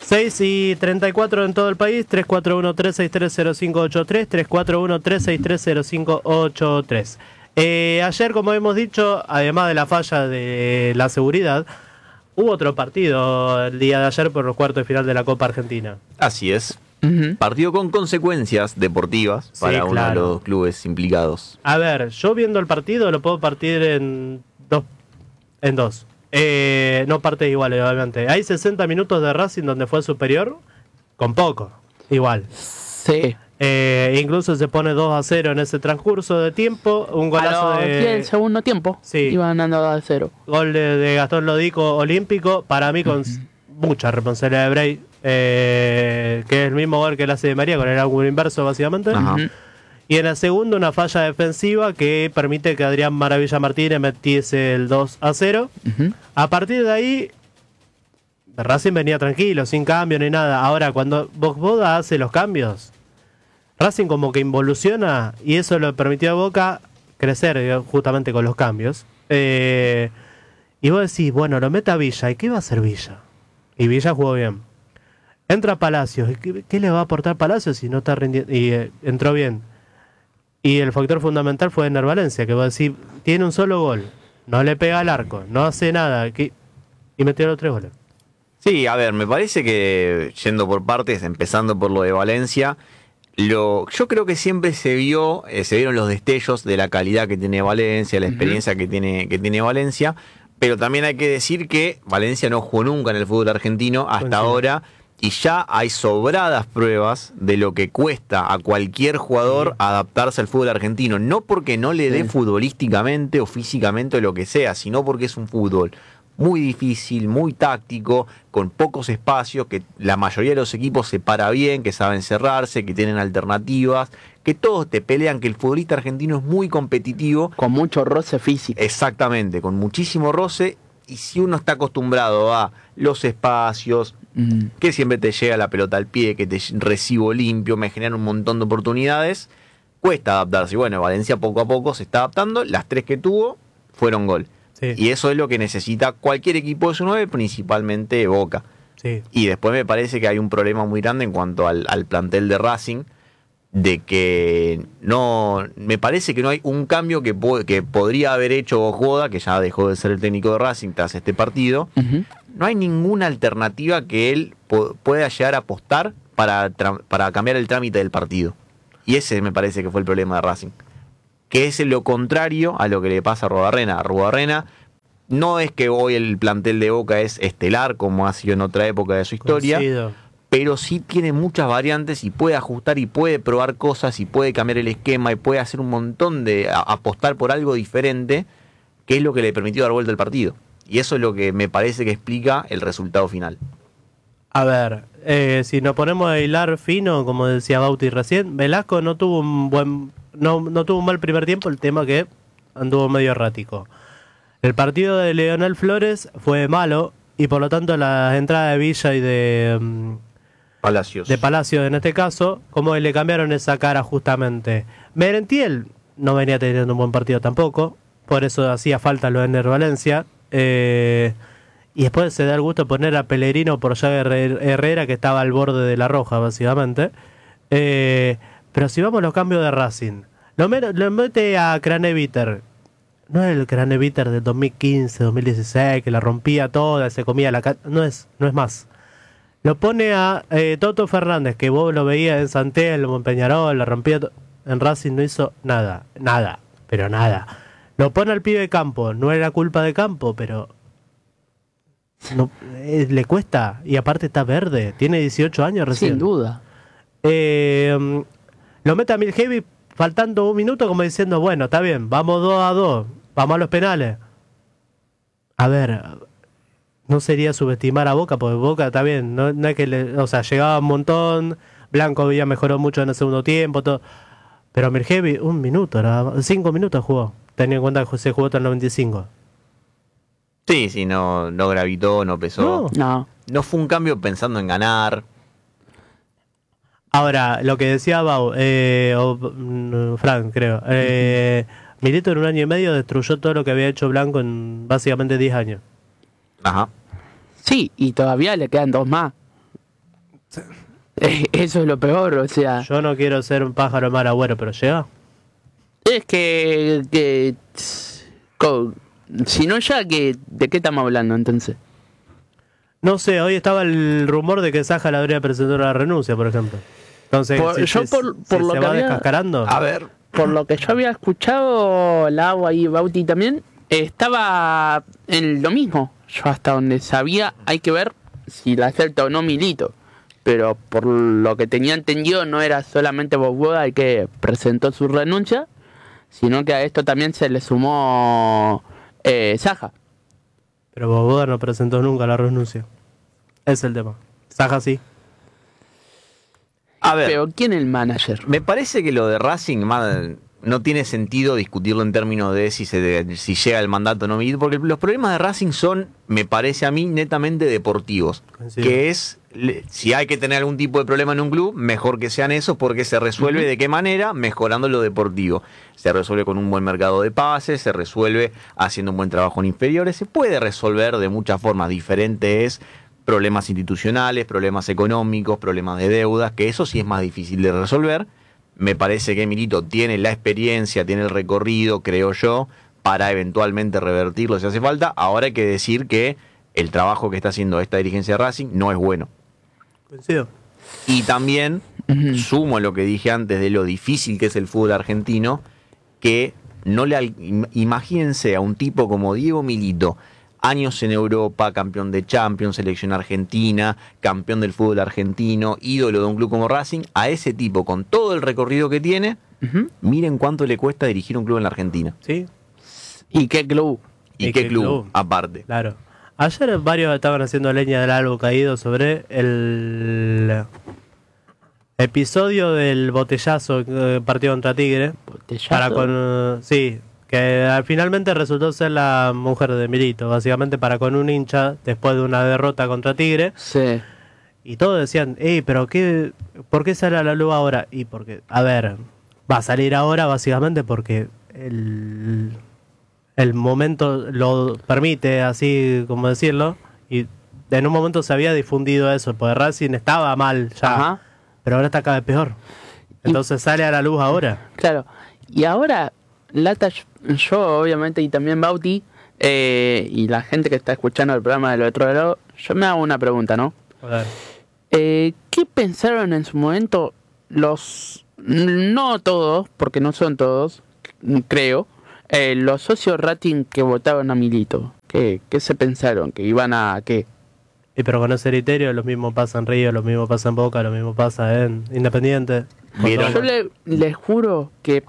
6:34 en todo el país, 341-363-0583, 341-363-0583. Ayer, como hemos dicho, además de la falla de la seguridad, hubo otro partido el día de ayer por los cuartos de final de la Copa Argentina. Así es. Partido con consecuencias deportivas para uno de los clubes implicados. A ver, yo viendo el partido lo puedo partir en dos. No partes iguales, obviamente. Hay 60 minutos de Racing donde fue superior con poco, igual. Sí. Incluso se pone 2-0 en ese transcurso de tiempo. Un golazo de el segundo tiempo. Sí. Iban ganando 2-0. Gol de Gastón Lodico olímpico. Para mí con mucha responsabilidad de Bray. Que es el mismo gol que el hace de María, con el ángulo inverso básicamente. Y en el segundo una falla defensiva que permite que Adrián Maravilla Martínez metiese el 2-0. A partir de ahí Racing venía tranquilo, sin cambio ni nada. Ahora cuando Boda hace los cambios, Racing como que involuciona, y eso le permitió a Boca crecer justamente con los cambios. Y vos decís, bueno, lo mete a Villa, ¿y qué va a hacer Villa? Y Villa jugó bien. Entra Palacios, ¿qué le va a aportar Palacios si no está rindiendo? Y entró bien. Y el factor fundamental fue Ener Valencia, que vos decís, tiene un solo gol, no le pega al arco, no hace nada, y metió los 3 goles. Sí, a ver, me parece que, yendo por partes, empezando por lo de Valencia, yo creo que siempre se vieron los destellos de la calidad que tiene Valencia, la experiencia que tiene Valencia, pero también hay que decir que Valencia no jugó nunca en el fútbol argentino hasta ahora, y ya hay sobradas pruebas de lo que cuesta a cualquier jugador adaptarse al fútbol argentino, no porque no le dé futbolísticamente o físicamente o lo que sea, sino porque es un fútbol muy difícil, muy táctico, con pocos espacios, que la mayoría de los equipos se para bien, que saben cerrarse, que tienen alternativas, que todos te pelean, que el futbolista argentino es muy competitivo. Con mucho roce físico. Exactamente, con muchísimo roce, y si uno está acostumbrado a los espacios, que siempre te llega la pelota al pie, que te recibo limpio, me generan un montón de oportunidades, cuesta adaptarse. Y bueno, Valencia poco a poco se está adaptando, las 3 que tuvo fueron gol. Sí. Y eso es lo que necesita cualquier equipo de su 9, principalmente Boca. Sí. Y después me parece que hay un problema muy grande en cuanto al plantel de Racing, de que no, me parece que no hay un cambio que podría haber hecho Bojoda, que ya dejó de ser el técnico de Racing tras este partido. No hay ninguna alternativa que él pueda llegar a apostar para cambiar el trámite del partido. Y ese me parece que fue el problema de Racing, que es lo contrario a lo que le pasa a Arruabarrena. Arruabarrena no es que hoy el plantel de Boca es estelar como ha sido en otra época de su historia, pero sí tiene muchas variantes y puede ajustar y puede probar cosas y puede cambiar el esquema y puede hacer un montón de apostar por algo diferente, que es lo que le permitió dar vuelta al partido. Y eso es lo que me parece que explica el resultado final. A ver, si nos ponemos a hilar fino, como decía Bauti recién, Velasco no tuvo un mal primer tiempo, el tema que anduvo medio errático. El partido de Leonel Flores fue malo, y por lo tanto las entradas de Villa y de Palacios en este caso, como le cambiaron esa cara justamente. Merentiel no venía teniendo un buen partido tampoco, por eso hacía falta lo de Ener Valencia. Y después se da el gusto de poner a Pellegrino por Herrera, que estaba al borde de la roja básicamente. Pero si vamos a los cambios de Racing, lo mete a Craneviter. No es el Craneviter del 2015, 2016, que la rompía toda, se comía la no es más. Lo pone a Toto Fernández, que vos lo veías en San Telmo, en Peñarol, la rompía en Racing, no hizo nada, pero nada. Lo pone al pibe de Campo, no era culpa de Campo, pero no, le cuesta, y aparte está verde, tiene 18 años recién. Sin duda. Lo mete a Milhevi faltando un minuto, como diciendo, bueno, está bien, vamos 2-2, vamos a los penales. A ver, no sería subestimar a Boca, porque Boca está bien, no es que llegaba un montón, Blanco ya mejoró mucho en el segundo tiempo, todo, pero Milhevi, 5 minutos jugó, teniendo en cuenta que se jugó hasta el 95. Sí, no gravitó, no pesó. No fue un cambio pensando en ganar. Ahora, lo que decía Bau, Frank, creo, Milito en 1 año y medio destruyó todo lo que había hecho Blanco en básicamente 10 años. Ajá. Sí, y todavía le quedan 2 más. Eso es lo peor, o sea. Yo no quiero ser un pájaro mar agüero, pero llega. Es que si no ya, ¿de qué estamos hablando entonces? No sé, hoy estaba el rumor de que Saja le habría presentado la renuncia, por ejemplo. Entonces, Por si lo se que va había- descascarando. A ver, Por lo que yo había escuchado, la agua y Bauti también, estaba en lo mismo. Yo hasta donde sabía, hay que ver si la acepta o no Milito. Pero por lo que tenía entendido, no era solamente Boboda el que presentó su renuncia, sino que a esto también se le sumó Saja. Pero Boboda no presentó nunca la renuncia. Ese es el tema. Saja sí. a ver. Pero ¿quién es el manager? Me parece que lo de Racing no tiene sentido discutirlo en términos de si llega el mandato o no, porque los problemas de Racing son, me parece a mí, netamente deportivos. Coincido. Que es, si hay que tener algún tipo de problema en un club, mejor que sean esos, porque se resuelve de qué manera, mejorando lo deportivo. Se resuelve con un buen mercado de pases, se resuelve haciendo un buen trabajo en inferiores, se puede resolver de muchas formas diferentes. Problemas institucionales, problemas económicos, problemas de deudas, que eso sí es más difícil de resolver. Me parece que Milito tiene la experiencia, tiene el recorrido, creo yo, para eventualmente revertirlo si hace falta. Ahora hay que decir que el trabajo que está haciendo esta dirigencia de Racing no es bueno. Coincido. Y también sumo lo que dije antes de lo difícil que es el fútbol argentino, que no imagínense a un tipo como Diego Milito, años en Europa, campeón de Champions, selección argentina, campeón del fútbol argentino, ídolo de un club como Racing, a ese tipo con todo el recorrido que tiene, miren cuánto le cuesta dirigir un club en la Argentina. ¿Sí? ¿Y qué club? ¿Y qué club? Aparte. Claro. Ayer varios estaban haciendo leña del algo caído sobre el episodio del botellazo partido contra Tigre. ¿Botellazo? Para con sí, que finalmente resultó ser la mujer de Milito, básicamente para con un hincha después de una derrota contra Tigre. Sí. Y todos decían, pero ¿por qué sale a la luz ahora? Y porque, a ver, va a salir ahora básicamente porque el momento lo permite, así como decirlo, y en un momento se había difundido eso, porque Racing estaba mal ya, Ajá. pero ahora está cada vez peor. Entonces sale a la luz ahora. Claro. Y ahora, Lata, yo obviamente, y también Bauti, y la gente que está escuchando el programa del otro lado, yo me hago una pregunta, ¿no? A ver. ¿Qué pensaron en su momento no todos, porque no son todos, creo, los socios Racing que votaron a Milito? ¿Qué se pensaron? ¿Que iban a qué? Y pero con ese criterio, lo mismo pasa en Río, lo mismo pasa en Boca, lo mismo pasa en Independiente. Vieron. Yo les juro que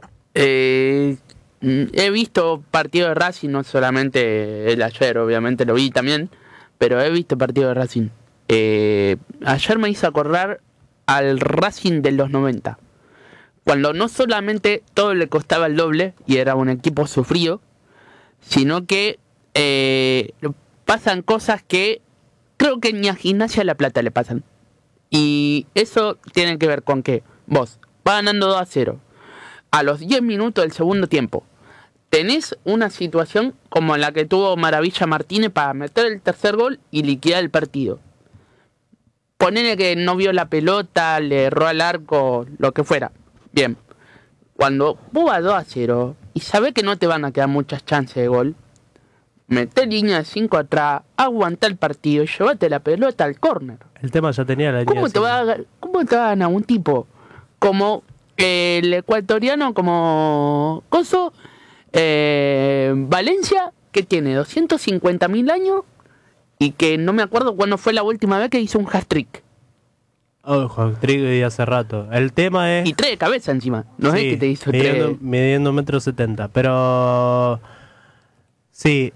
he visto partidos de Racing, no solamente el ayer, obviamente lo vi también, pero he visto partidos de Racing. Ayer me hizo acordar al Racing de los 90, cuando no solamente todo le costaba el doble y era un equipo sufrido, sino que pasan cosas que creo que ni a Gimnasia La Plata le pasan. Y eso tiene que ver con que vos vas ganando 2-0. A los 10 minutos del segundo tiempo tenés una situación como la que tuvo Maravilla Martínez para meter el tercer gol y liquidar el partido. Ponele que no vio la pelota, le erró al arco, lo que fuera. Bien. Cuando vos vas 2-0 y sabés que no te van a quedar muchas chances de gol, meté línea de 5 atrás, aguantá el partido y llevate la pelota al córner. El tema ya tenía la línea. ¿Cómo te va a ganar un tipo como el ecuatoriano, como Coso, Valencia, que tiene 250.000 años y que no me acuerdo cuándo fue la última vez que hizo un hat-trick? Ojo, Trigo y hace rato. El tema es... Y 3 de cabeza encima. No es sí, que te hizo midiendo, 3. midiendo 1,70 m. Pero... Sí,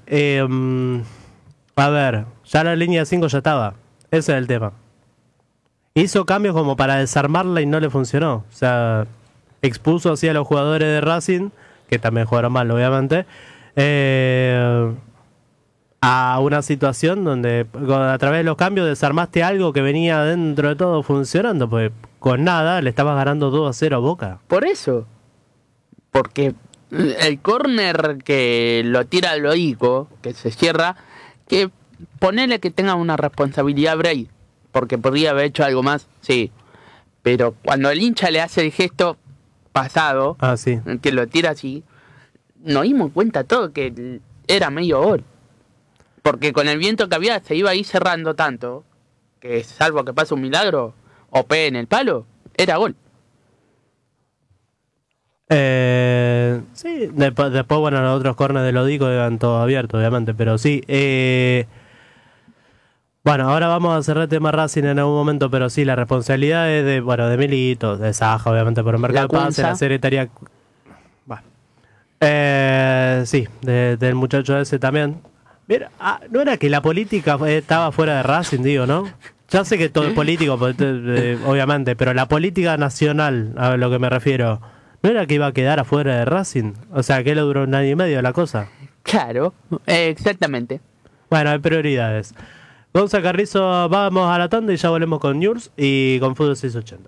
a ver, ya la línea 5 ya estaba. Ese es el tema. Hizo cambios como para desarmarla y no le funcionó. O sea, expuso así a los jugadores de Racing, que también jugaron mal, obviamente, a una situación donde a través de los cambios desarmaste algo que venía dentro de todo funcionando. Pues con nada le estabas ganando 2-0 a Boca. Por eso. Porque el córner que lo tira Loico, que se cierra, que ponele que tenga una responsabilidad Bray, porque podría haber hecho algo más, sí. Pero cuando el hincha le hace el gesto pasado, sí. que lo tira así, nos dimos cuenta todo que era medio gol. Porque con el viento que había se iba ahí cerrando tanto, que salvo que pase un milagro, o pegue en el palo, era gol. Sí, después, bueno, los otros corners de Lodico eran todos abiertos, obviamente, pero sí. Bueno, ahora vamos a cerrar el tema Racing en algún momento, pero sí, la responsabilidad es de Milito, de Saja, obviamente, por el mercado de pase, la secretaría. Bueno. Sí, del muchacho ese también. Mira, no era que la política estaba fuera de Racing, digo, ¿no? Ya sé que todo es político, obviamente, pero la política nacional, a lo que me refiero, ¿no era que iba a quedar afuera de Racing? O sea, que le duró un año y medio la cosa. Claro, exactamente. Bueno, hay prioridades. Gonza Carrizo, vamos a la tanda y ya volvemos con News y con Fútbol 680.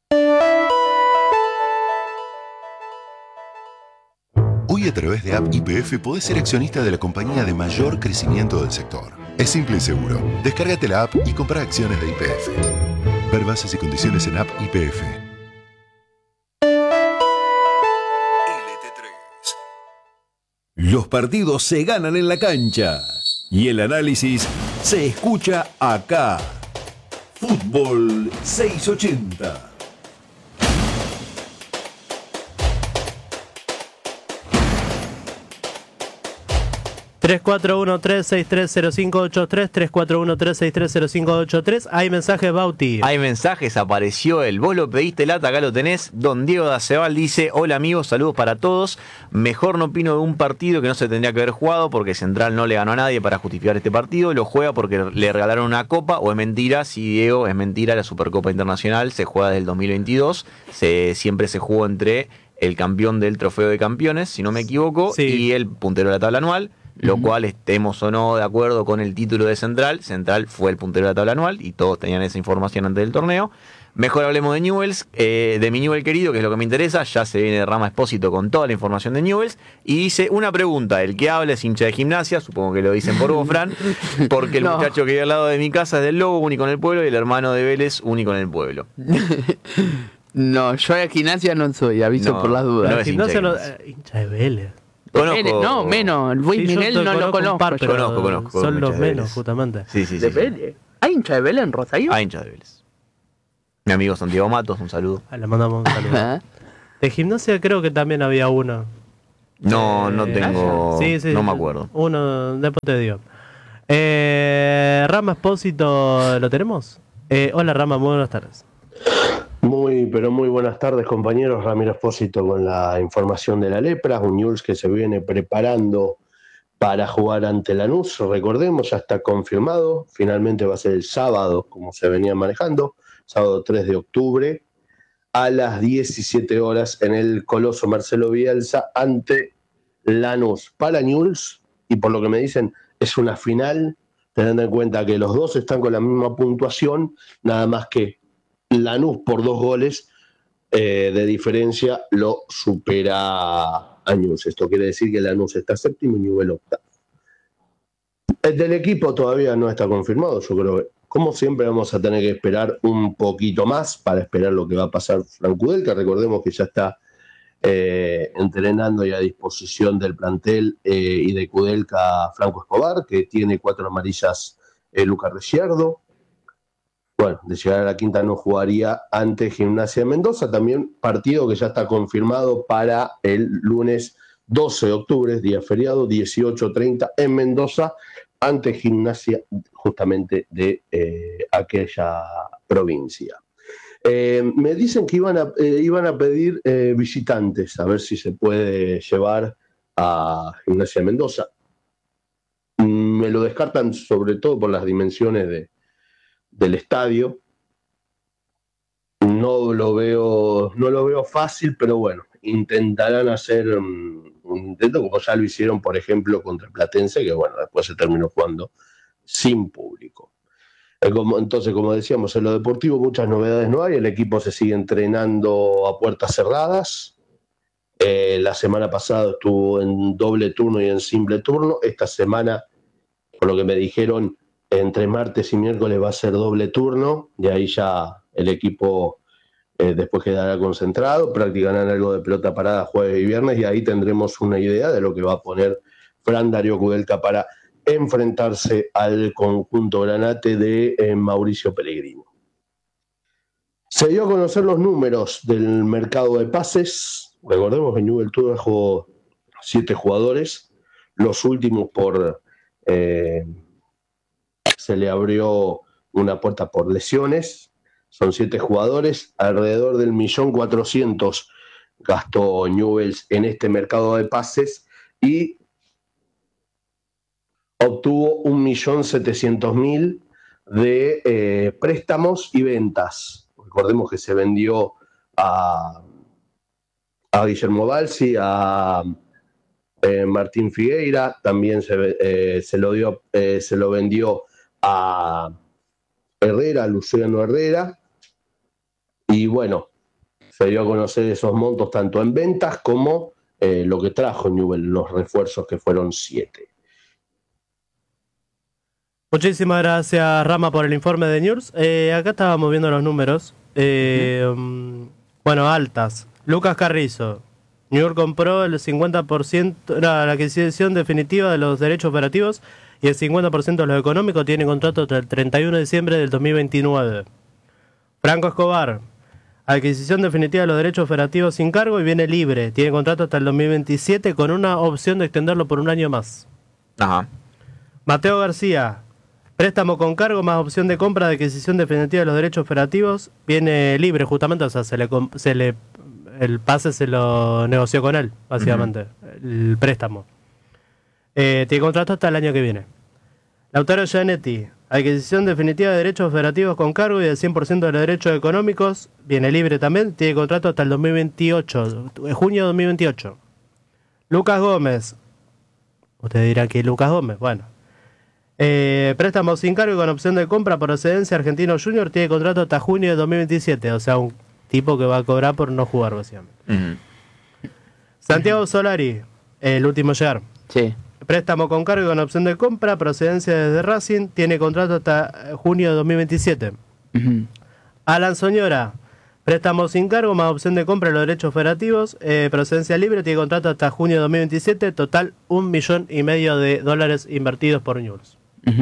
Hoy a través de App YPF podés ser accionista de la compañía de mayor crecimiento del sector. Es simple y seguro. Descárgate la app y compra acciones de YPF. Ver bases y condiciones en App YPF. Los partidos se ganan en la cancha y el análisis se escucha acá. Fútbol 680. tres cuatro uno tres seis tres cero cinco ocho tres 341-363-0583. Hay mensajes, Bauti. Hay mensajes, apareció el vos lo pediste lata, acá lo tenés. Don Diego Dacebal dice: hola amigos, saludos para todos. Mejor no opino de un partido que no se tendría que haber jugado porque Central no le ganó a nadie para justificar este partido. Lo juega porque le regalaron una copa, o es mentira. Sí, Diego, es mentira. La Supercopa Internacional se juega desde el 2022. Siempre se jugó entre el campeón del Trofeo de Campeones, si no me equivoco, sí, y el puntero de la tabla anual. Lo cual, estemos o no de acuerdo con el título de Central fue el puntero de la tabla anual y todos tenían esa información antes del torneo. Mejor hablemos de Newell's, de mi Newell querido, que es lo que me interesa. Ya se viene de Rama Expósito con toda la información de Newell's. Y dice una pregunta: el que habla es hincha de Gimnasia, supongo que lo dicen por vos, Fran, porque el muchacho que vive al lado de mi casa es del Lobo, único en el pueblo, y el hermano de Vélez, único en el pueblo. No, yo de Gimnasia no soy, aviso por las dudas. No es Gimnasia hincha de Vélez. Conozco. No, menos. Luis Miguel no lo conozco. Conozco. Son los menos, Vélez, justamente. Sí. ¿De Vélez? ¿Hay hincha de Vélez en Rosario? Hay hincha de Vélez. Mi amigo Santiago Matos, un saludo. Le mandamos un saludo. De Gimnasia creo que también había uno. No tengo. Sí, no me acuerdo. Uno, después te digo. Rama Expósito, ¿lo tenemos? Hola Rama, muy buenas tardes. Pero muy buenas tardes, compañeros. Ramiro Expósito con la información de la Lepra, un Newell's que se viene preparando para jugar ante Lanús. Recordemos, ya está confirmado, finalmente va a ser el sábado, como se venía manejando, sábado 3 de octubre, a las 17 horas en el Coloso Marcelo Bielsa ante Lanús. Para Newell's, y por lo que me dicen, es una final, teniendo en cuenta que los dos están con la misma puntuación, nada más que Lanús por 2 goles de diferencia lo supera a Newell's. Esto quiere decir que Lanús está séptimo y Newell's octavo. El del equipo todavía no está confirmado. Yo creo que, como siempre, vamos a tener que esperar un poquito más para esperar lo que va a pasar Frank Kudelka. Recordemos que ya está entrenando y a disposición del plantel y de Kudelka Franco Escobar, que tiene 4 amarillas Lucas Ricciardo. Bueno, de llegar a la quinta no jugaría ante Gimnasia de Mendoza, también partido que ya está confirmado para el lunes 12 de octubre, día feriado, 18:30 en Mendoza, ante Gimnasia justamente de aquella provincia. Me dicen que iban a pedir visitantes, a ver si se puede llevar a Gimnasia de Mendoza. Me lo descartan sobre todo por las dimensiones del estadio. No lo veo fácil, pero bueno, intentarán hacer un intento, como ya lo hicieron, por ejemplo, contra Platense, que bueno, después se terminó jugando sin público. Entonces, como decíamos, en lo deportivo muchas novedades no hay, el equipo se sigue entrenando a puertas cerradas. La semana pasada estuvo en doble turno y en simple turno. Esta semana, por lo que me dijeron, entre martes y miércoles va a ser doble turno, de ahí ya el equipo después quedará concentrado, practicarán algo de pelota parada jueves y viernes, y ahí tendremos una idea de lo que va a poner Fran Darío Kudelka para enfrentarse al conjunto granate de Mauricio Pellegrino. Se dio a conocer los números del mercado de pases. Recordemos que Newell's trajo 7 jugadores, los últimos se le abrió una puerta por lesiones. Son 7 jugadores, alrededor del 1.400.000 gastó Newell's en este mercado de pases y obtuvo 1.700.000 de préstamos y ventas. Recordemos que se vendió a Guillermo Balsi, a Martín Figueira, también se lo vendió a Herrera, Luciano Herrera, y bueno, se dio a conocer esos montos tanto en ventas como lo que trajo Newell's, los refuerzos que fueron 7. Muchísimas gracias, Rama, por el informe de Newell's. Acá estábamos viendo los números. Bueno, altas. Lucas Carrizo. Newell's compró el 50%, la adquisición definitiva de los derechos operativos y el 50% de los económicos. Tiene contrato hasta el 31 de diciembre del 2029. Franco Escobar. Adquisición definitiva de los derechos operativos sin cargo y viene libre. Tiene contrato hasta el 2027 con una opción de extenderlo por un año más. Ajá. Mateo García. Préstamo con cargo más opción de compra de adquisición definitiva de los derechos operativos. Viene libre justamente, o sea, el pase se lo negoció con él, básicamente, el préstamo. Tiene contrato hasta el año que viene. Lautaro Gianetti, adquisición definitiva de derechos operativos con cargo y del 100% de los derechos económicos. Viene libre también, tiene contrato hasta el 2028, junio de 2028. Lucas Gómez. Usted dirá que Lucas Gómez, bueno. Préstamo sin cargo y con opción de compra, procedencia Argentino Junior, tiene contrato hasta junio de 2027, o sea, un tipo que va a cobrar por no jugar, básicamente. Santiago Solari, el último llegar. Sí. Préstamo con cargo y con opción de compra, procedencia desde Racing, tiene contrato hasta junio de 2027. Alan Soñora, préstamo sin cargo más opción de compra de los derechos operativos, procedencia libre, tiene contrato hasta junio de 2027, total $1,500,000 invertidos por Newell's.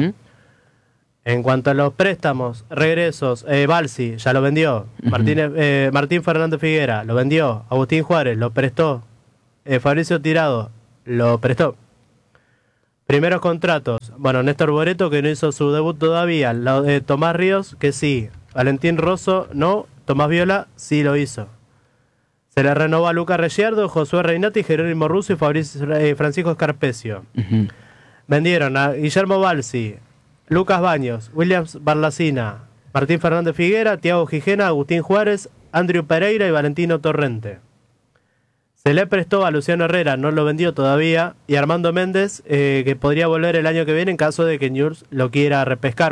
En cuanto a los préstamos, regresos, Balsi ya lo vendió, Martín Fernández Figuera lo vendió, Agustín Juárez lo prestó, Fabricio Tirado lo prestó. Primeros contratos, bueno, Néstor Boreto, que no hizo su debut todavía, Tomás Ríos, que sí, Valentín Rosso no, Tomás Viola sí lo hizo. Se le renovó a Lucas Reyardo, Josué Reinati, Jerónimo Russo y Francisco Escarpecio. Vendieron a Guillermo Balsi, Lucas Baños, Williams Barlacina, Martín Fernández Figuera, Tiago Gijena, Agustín Juárez, Andrew Pereira y Valentino Torrente. Se le prestó a Luciano Herrera, no lo vendió todavía, y Armando Méndez, que podría volver el año que viene en caso de que Newell's lo quiera repescar.